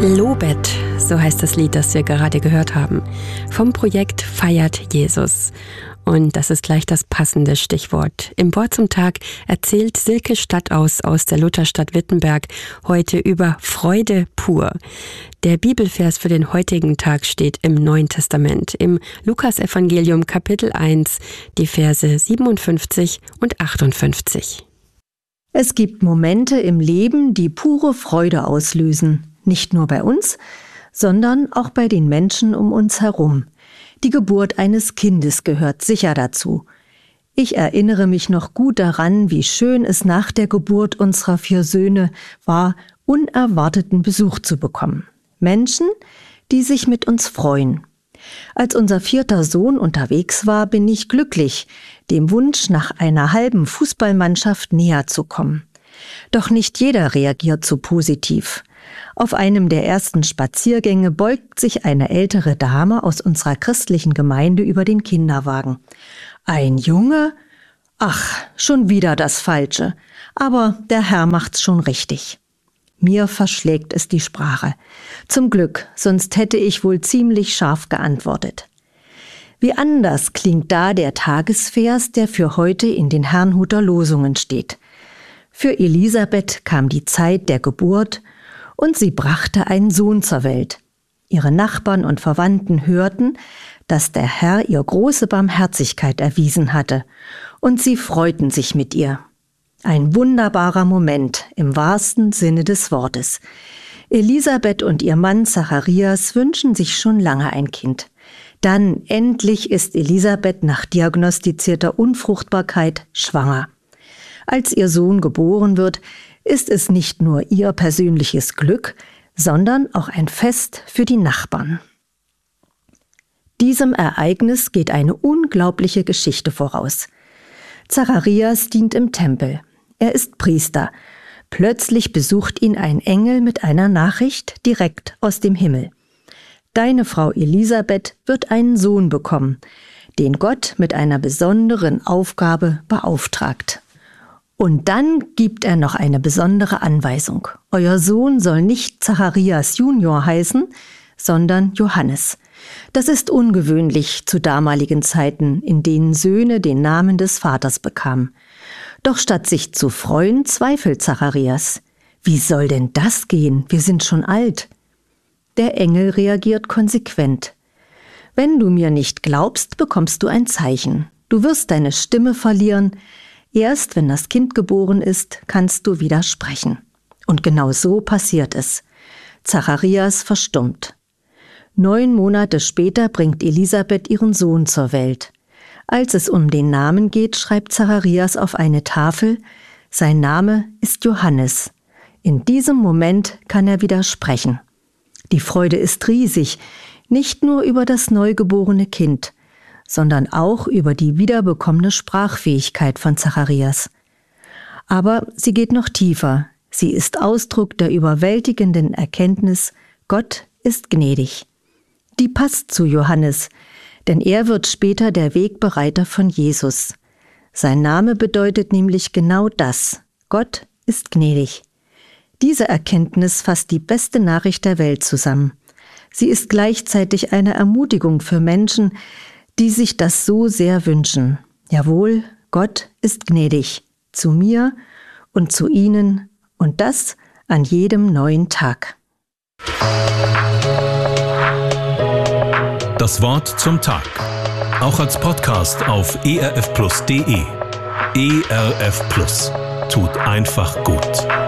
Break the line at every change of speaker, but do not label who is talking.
Lobet, so heißt das Lied, das wir gerade gehört haben, vom Projekt Feiert Jesus. Und das ist gleich das passende Stichwort. Im Wort zum Tag erzählt Silke Stadtaus aus der Lutherstadt Wittenberg heute über Freude pur. Der Bibelvers für den heutigen Tag steht im Neuen Testament, im Lukasevangelium Kapitel 1, die Verse 57 und 58.
Es gibt Momente im Leben, die pure Freude auslösen. Nicht nur bei uns, sondern auch bei den Menschen um uns herum. Die Geburt eines Kindes gehört sicher dazu. Ich erinnere mich noch gut daran, wie schön es nach der Geburt unserer 4 Söhne war, unerwarteten Besuch zu bekommen. Menschen, die sich mit uns freuen. Als unser 4. Sohn unterwegs war, bin ich glücklich, dem Wunsch nach einer halben Fußballmannschaft näher zu kommen. Doch nicht jeder reagiert so positiv. Auf einem der ersten Spaziergänge beugt sich eine ältere Dame aus unserer christlichen Gemeinde über den Kinderwagen. Ein Junge? Ach, schon wieder das Falsche. Aber der Herr macht's schon richtig. Mir verschlägt es die Sprache. Zum Glück, sonst hätte ich wohl ziemlich scharf geantwortet. Wie anders klingt da der Tagesvers, der für heute in den Herrnhuter Losungen steht. Für Elisabeth kam die Zeit der Geburt und sie brachte einen Sohn zur Welt. Ihre Nachbarn und Verwandten hörten, dass der Herr ihr große Barmherzigkeit erwiesen hatte, und sie freuten sich mit ihr. Ein wunderbarer Moment im wahrsten Sinne des Wortes. Elisabeth und ihr Mann Zacharias wünschen sich schon lange ein Kind. Dann endlich ist Elisabeth nach diagnostizierter Unfruchtbarkeit schwanger. Als ihr Sohn geboren wird, ist es nicht nur ihr persönliches Glück, sondern auch ein Fest für die Nachbarn. Diesem Ereignis geht eine unglaubliche Geschichte voraus. Zacharias dient im Tempel. Er ist Priester. Plötzlich besucht ihn ein Engel mit einer Nachricht direkt aus dem Himmel. Deine Frau Elisabeth wird einen Sohn bekommen, den Gott mit einer besonderen Aufgabe beauftragt. Und dann gibt er noch eine besondere Anweisung. Euer Sohn soll nicht Zacharias Junior heißen, sondern Johannes. Das ist ungewöhnlich zu damaligen Zeiten, in denen Söhne den Namen des Vaters bekamen. Doch statt sich zu freuen, zweifelt Zacharias. Wie soll denn das gehen? Wir sind schon alt. Der Engel reagiert konsequent. Wenn du mir nicht glaubst, bekommst du ein Zeichen. Du wirst deine Stimme verlieren. Erst wenn das Kind geboren ist, kannst du wieder sprechen. Und genau so passiert es. Zacharias verstummt. 9 Monate später bringt Elisabeth ihren Sohn zur Welt. Als es um den Namen geht, schreibt Zacharias auf eine Tafel, sein Name ist Johannes. In diesem Moment kann er wieder sprechen. Die Freude ist riesig, nicht nur über das neugeborene Kind, sondern auch über die wiederbekommene Sprachfähigkeit von Zacharias. Aber sie geht noch tiefer. Sie ist Ausdruck der überwältigenden Erkenntnis, Gott ist gnädig. Die passt zu Johannes, denn er wird später der Wegbereiter von Jesus. Sein Name bedeutet nämlich genau das: Gott ist gnädig. Diese Erkenntnis fasst die beste Nachricht der Welt zusammen. Sie ist gleichzeitig eine Ermutigung für Menschen, die sich das so sehr wünschen. Jawohl, Gott ist gnädig, zu mir und zu Ihnen, und das an jedem neuen Tag.
Das Wort zum Tag. Auch als Podcast auf erfplus.de. ERF Plus. Tut einfach gut.